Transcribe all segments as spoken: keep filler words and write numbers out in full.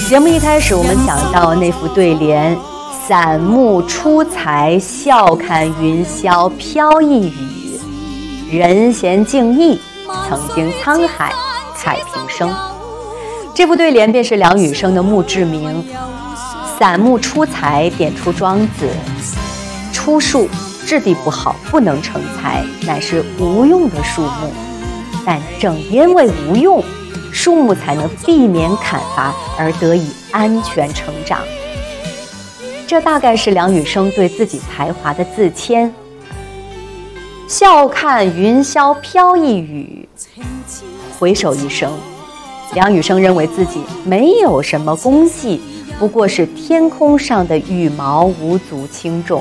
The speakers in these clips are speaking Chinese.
节目一开始，我们讲到那副对联：散目出才，笑看云霄飘逸雨，人闲静逸，曾经沧海慨平生。这副对联便是梁羽生的墓志铭。散目出才点出庄子：出树质地不好，不能成材，乃是无用的树木。但正因为无用，树木才能避免砍伐而得以安全成长。这大概是梁羽生对自己才华的自谦。笑看云霄飘逸雨，回首一生，梁羽生认为自己没有什么功绩，不过是天空上的羽毛，无足轻重。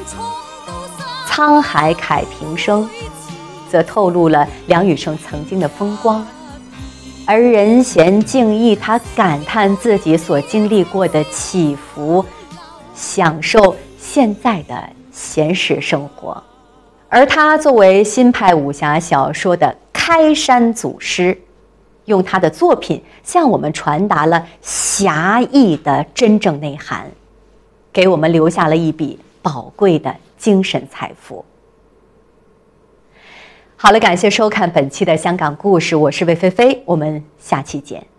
沧海慨平生，则透露了梁羽生曾经的风光。而人闲静逸，他感叹自己所经历过的起伏，享受现在的闲适生活。而他作为新派武侠小说的开山祖师，用他的作品向我们传达了侠义的真正内涵，给我们留下了一笔宝贵的精神财富。好了，感谢收看本期的香港故事，我是魏菲菲，我们下期见。